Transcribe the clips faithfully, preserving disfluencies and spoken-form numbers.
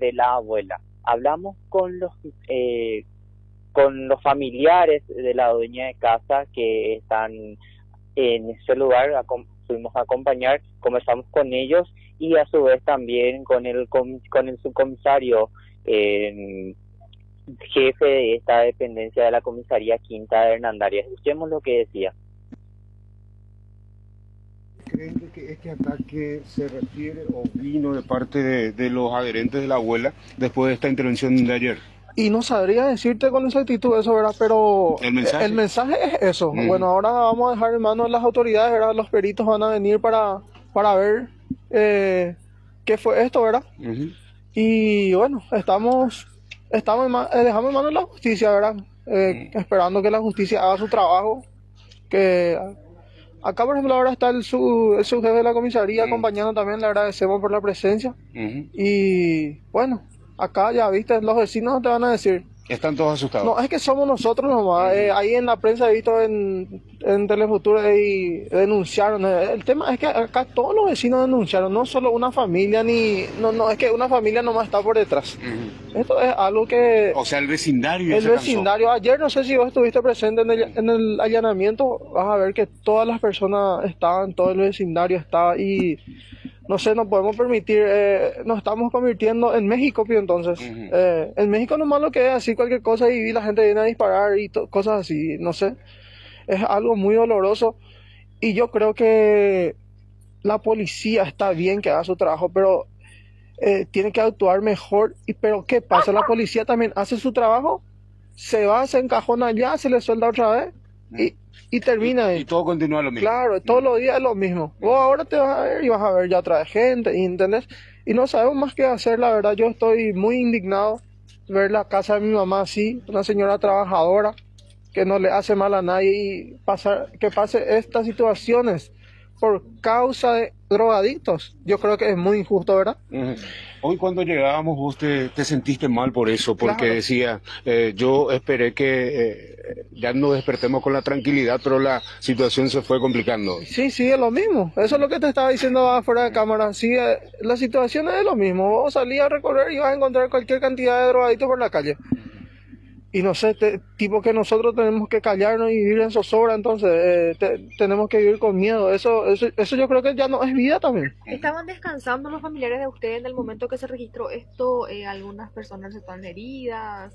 de la abuela. Hablamos con los eh, con los familiares de la dueña de casa que están en ese lugar, acom- fuimos a acompañar, conversamos con ellos y a su vez también con el com- con el subcomisario, eh, jefe de esta dependencia de la comisaría Quinta de Hernandarias. Escuchemos lo que decía. ¿Creen que este ataque se refiere o vino de parte de, de los adherentes de la abuela después de esta intervención de ayer? Y no sabría decirte con exactitud eso, ¿verdad? Pero ¿El mensaje? el mensaje es eso. Mm. Bueno, ahora vamos a dejar en manos de las autoridades, ¿verdad? Los peritos van a venir para, para ver eh, qué fue esto, ¿verdad? Uh-huh. Y bueno, estamos, estamos en ma- eh, dejamos en manos de la justicia, ¿verdad? Eh, Mm. Esperando que la justicia haga su trabajo. Que acá, por ejemplo, ahora está el, su, el subjefe de la comisaría Mm. acompañando también, le agradecemos por la presencia. Uh-huh. Y bueno, acá ya viste, los vecinos te van a decir. ¿Están todos asustados? No, es que somos nosotros nomás. Mm. Eh, ahí en la prensa he visto en, en Telefuturo y denunciaron. Eh, el tema es que acá todos los vecinos denunciaron, no solo una familia, ni. No, no, es que una familia nomás está por detrás. Uh-huh. Esto es algo que. O sea, el vecindario ya El se cansó. vecindario, ayer no sé si vos estuviste presente en el, en el allanamiento, vas a ver que todas las personas estaban, todo el vecindario estaba y no sé, no podemos permitir, eh, nos estamos convirtiendo en México, Pío, entonces. Ujú. Eh, en México nomás lo que es así cualquier cosa y la gente viene a disparar y to- cosas así, no sé. Es algo muy doloroso y yo creo que la policía está bien que haga su trabajo, pero eh, tiene que actuar mejor. Y pero ¿qué pasa? La policía también hace su trabajo, se va, se encajona allá, se le suelda otra vez y, y termina Y, ahí. y todo continúa lo mismo. Claro, todos los días es lo mismo. Vos ahora te vas a ver y vas a ver ya otra vez gente, ¿entendés? Y no sabemos más qué hacer, la verdad. Yo estoy muy indignado ver la casa de mi mamá así, una señora trabajadora que no le hace mal a nadie y pasar, que pase estas situaciones por causa de drogadictos. Yo creo que es muy injusto, ¿verdad? Ujú. Hoy cuando llegábamos vos te, te sentiste mal por eso, porque Claro. decía, eh, yo esperé que eh, ya nos despertemos con la tranquilidad, pero la situación se fue complicando. Sí, sí, es lo mismo. Eso es lo que te estaba diciendo afuera de cámara. Sí, eh, la situación es lo mismo. Vos salís a recorrer y vas a encontrar cualquier cantidad de drogaditos por la calle. Y no sé, te- tipo que nosotros tenemos que callarnos y vivir en zozobra, entonces eh, te- tenemos que vivir con miedo. Eso, eso, eso yo creo que ya no es vida también. ¿Estaban descansando los familiares de ustedes en el momento que se registró esto? Eh, algunas personas están heridas.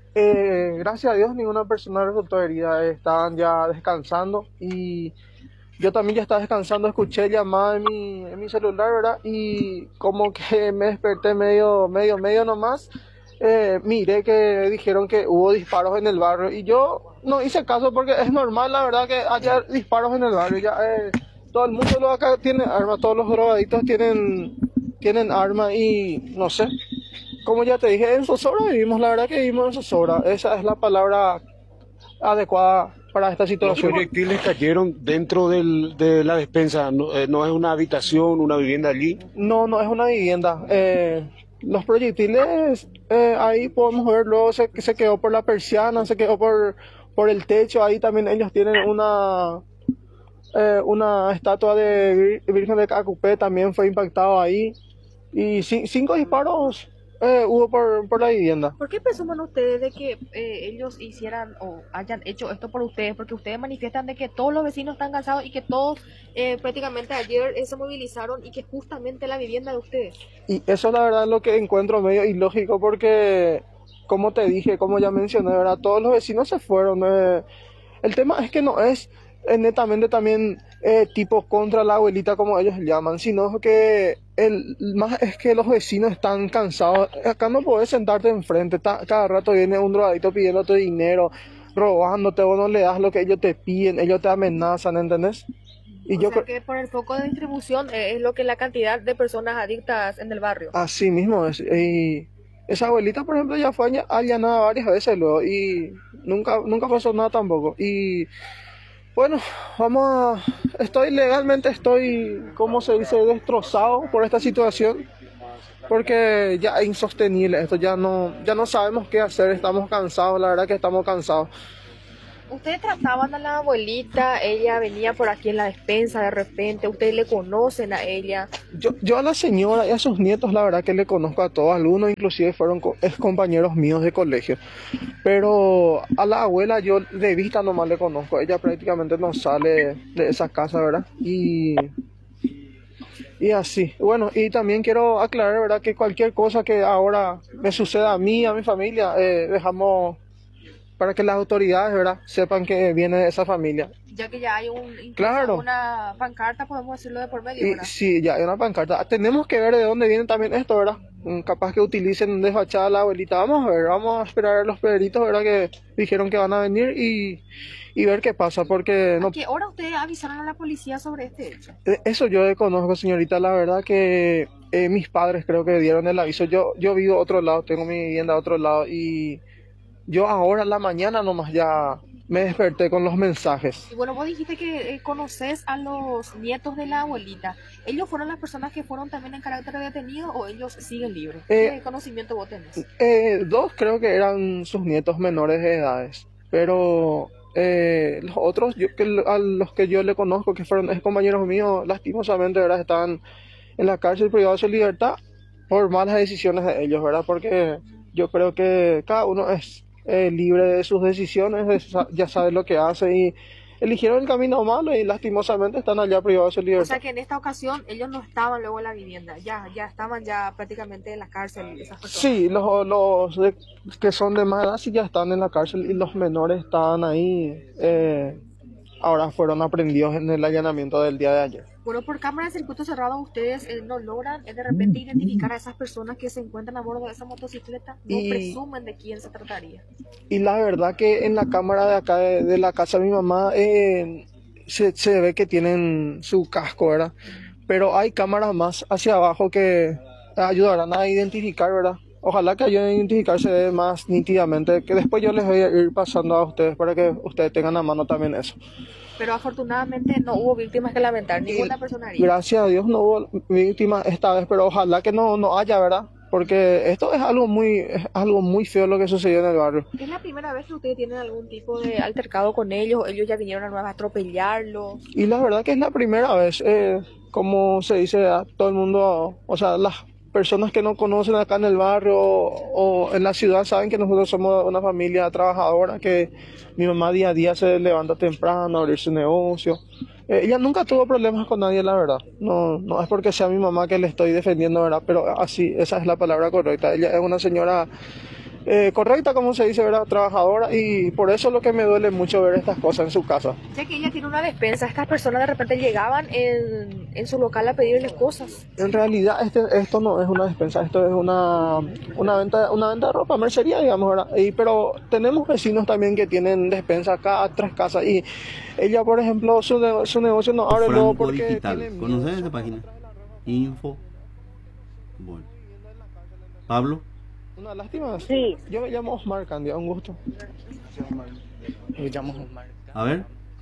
Eh, gracias a Dios ninguna persona resultó herida. Estaban ya descansando y yo también ya estaba descansando. Escuché llamada en mi, en mi celular, ¿verdad? Y como que me desperté medio, medio, medio nomás. Eh, miré que dijeron que hubo disparos en el barrio y yo no hice caso porque es normal, la verdad, que haya disparos en el barrio. Ya, eh, todo el mundo lo acá tiene armas, todos los drogaditos tienen, tienen armas y no sé. Como ya te dije, en zozobra vivimos, la verdad que vivimos en zozobra. Esa es la palabra adecuada para esta Los situación. proyectiles cayeron dentro del, de la despensa, no, eh, no es una habitación, una vivienda allí. No, no es una vivienda. Eh, los proyectiles, eh, ahí podemos ver, luego se, se quedó por la persiana, se quedó por, por el techo. Ahí también ellos tienen una, eh, una estatua de Vir- Virgen de Cacupé, también fue impactado ahí. Y ci- cinco disparos eh, hubo por, por la vivienda. ¿Por qué presumen ustedes de que eh, ellos hicieran o hayan hecho esto por ustedes? Porque ustedes manifiestan de que todos los vecinos están cansados y que todos eh, prácticamente ayer eh, se movilizaron y que justamente la vivienda de ustedes. Y eso la verdad es lo que encuentro medio ilógico porque, como te dije, como ya mencioné, ¿verdad? Todos los vecinos se fueron. eh. El tema es que no es eh, netamente también eh, tipo contra la abuelita como ellos llaman, sino que el más es que los vecinos están cansados. Acá no podés sentarte enfrente, ta- cada rato viene un drogadito pidiéndote dinero, robándote, vos no le das lo que ellos te piden, ellos te amenazan, ¿entendés? Y O yo sea creo que por el foco de distribución eh, es lo que la cantidad de personas adictas en el barrio. así mismo es. Y esa abuelita, por ejemplo, ya fue alla- allanada varias veces luego y nunca, nunca pasó nada tampoco. Y bueno, vamos a... Estoy legalmente, estoy, ¿cómo se dice?, destrozado por esta situación. Porque ya es insostenible esto, ya no, ya no sabemos qué hacer, estamos cansados, la verdad que estamos cansados. Ustedes trataban a la abuelita, ella venía por aquí en la despensa de repente, ustedes le conocen a ella. Yo, yo a la señora y a sus nietos, la verdad que le conozco a todos, algunos inclusive fueron co- ex compañeros míos de colegio, pero a la abuela yo de vista nomás le conozco, ella prácticamente no sale de esa casa, ¿verdad? Y, y así, bueno, y también quiero aclarar, ¿verdad? Que cualquier cosa que ahora me suceda a mí, a mi familia, eh, dejamos para que las autoridades, ¿verdad? Sepan que viene de esa familia. Ya que ya hay un, incluso Claro. una pancarta, podemos decirlo de por medio, Y ¿verdad? sí, ya hay una pancarta. Tenemos que ver de dónde viene también esto, ¿verdad? Mm, Capaz que utilicen de fachada a la abuelita. Vamos a ver, vamos a esperar a los pedritos, ¿verdad? Que dijeron que van a venir y, y ver qué pasa, porque no, ¿A qué hora ustedes avisaron a la policía sobre este hecho? eh, eso yo desconozco, señorita. La verdad que eh, mis padres creo que dieron el aviso. Yo, yo vivo a otro lado, tengo mi vivienda a otro lado y yo ahora en la mañana nomás ya me desperté con los mensajes. Y bueno, vos dijiste que eh, conoces a los nietos de la abuelita. ¿Ellos fueron las personas que fueron también en carácter de detenido o ellos siguen libres? Eh, ¿Qué conocimiento vos tenés? Eh, dos creo que eran sus nietos menores de edades, pero eh, los otros, yo, que, a los que yo le conozco, que fueron ex compañeros míos, lastimosamente, ¿verdad? Están en la cárcel privados de su libertad por malas decisiones de ellos, ¿verdad? Porque yo creo que cada uno es eh, libre de sus decisiones, de sa- ya sabe lo que hace y eligieron el camino malo y lastimosamente están allá privados de su O libertad. sea que en esta ocasión ellos no estaban luego en la vivienda, ya, ya estaban ya prácticamente en la cárcel esas personas. Sí, los, los de- que son de más edad sí ya están en la cárcel y los menores estaban ahí, eh, ahora fueron aprendidos en el allanamiento del día de ayer. Bueno, por cámara de circuito cerrado ustedes eh, no logran eh, de repente identificar a esas personas que se encuentran a bordo de esa motocicleta, no Y- presumen de quién se trataría. Y la verdad que en la cámara de acá de, de la casa de mi mamá eh, se, se ve que tienen su casco, ¿verdad? Pero hay cámaras más hacia abajo que ayudarán a identificar, ¿verdad? Ojalá que ayuden a identificarse más nítidamente, que después yo les voy a ir pasando a ustedes para que ustedes tengan a mano también eso. Pero afortunadamente no hubo víctimas que lamentar, ninguna persona herida. Gracias a Dios no hubo víctimas esta vez, pero ojalá que no, no haya, ¿verdad? Porque esto es algo muy, es algo muy feo lo que sucedió en el barrio. ¿Es la primera vez que ustedes tienen algún tipo de altercado con ellos? ¿Ellos ya vinieron a nueva a atropellarlos? Y la verdad que es la primera vez, eh, como se dice a todo el mundo, o sea, las personas que no conocen acá en el barrio o, o en la ciudad saben que nosotros somos una familia trabajadora, que mi mamá día a día se levanta temprano a abrir su negocio. Eh, ella nunca tuvo problemas con nadie, la verdad. No, no es porque sea mi mamá que le estoy defendiendo, ¿verdad? Pero así, esa es la palabra correcta. Ella es una señora eh, correcta, como se dice, ¿verdad? Trabajadora, y por eso es lo que me duele mucho ver estas cosas en su casa. Ya que ella tiene una despensa, estas personas de repente llegaban en, en su local a pedirle cosas. En realidad este, esto no es una despensa, esto es una, una venta, una venta de ropa, mercería, digamos, ¿verdad? Y, pero tenemos vecinos también que tienen despensa acá a tres casas y ella, por ejemplo, su, ne- su negocio no abre luego Franco porque Digital. tiene miedo. ¿Conoces esa página? Info. Bueno. Pablo. Una lástima. Sí, Yo me llamo Osmar Candia, un gusto. Me llamo Omar. A ver.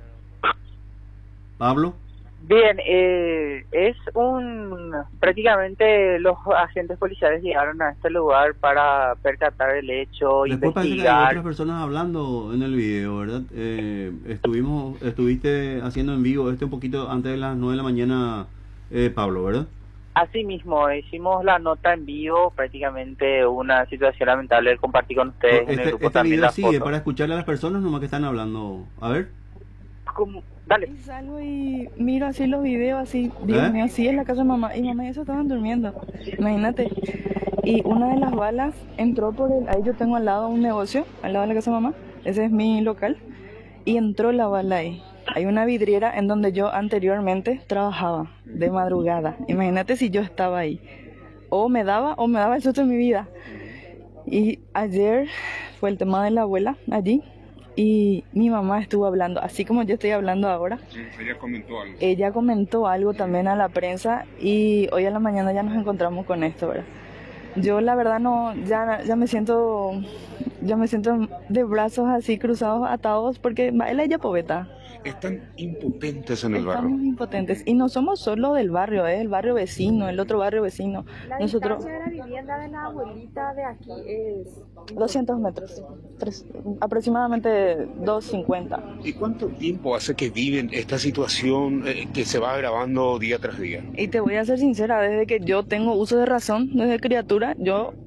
Pablo. bien, eh, es un... prácticamente los agentes policiales llegaron a este lugar para percatar el hecho, Después parece que hay investigar. otras personas hablando en el video, ¿verdad? Eh, estuvimos, estuviste haciendo en vivo este un poquito antes de las nueve de la mañana, eh, Pablo, ¿verdad? Asimismo, hicimos la nota en vivo, prácticamente una situación lamentable, compartí con ustedes en el Este, grupo este también video la sigue foto. para escucharle a las personas nomás que están hablando. A ver. ¿Cómo? Dale. Y salgo y miro así los videos, así, Dios ¿Eh? mío, así es la casa de mamá. Y mamá y eso estaban durmiendo, imagínate. Y una de las balas entró por el... Ahí yo tengo al lado un negocio, al lado de la casa de mamá. Ese es mi local. Y entró la bala ahí. Hay una vidriera en donde yo anteriormente trabajaba, de madrugada. Imagínate si yo estaba ahí. O me daba, o me daba el susto en mi vida. Y ayer fue el tema de la abuela allí. Y mi mamá estuvo hablando, así como yo estoy hablando ahora. Ella comentó algo. Ella comentó algo también a la prensa y hoy a la mañana ya nos encontramos con esto, ¿verdad? Yo la verdad no, ya, ya me siento yo me siento de brazos así cruzados, atados, porque baila ella pobeta. Están impotentes en el Estamos barrio. impotentes. Y no somos solo del barrio, es el barrio vecino, el otro barrio vecino. La Nosotros, distancia de la vivienda de la abuelita de aquí es doscientos metros, tres- aproximadamente doscientos cincuenta. ¿Y cuánto tiempo hace que viven esta situación eh, que se va agravando día tras día? Y te voy a ser sincera, desde que yo tengo uso de razón, desde criatura, yo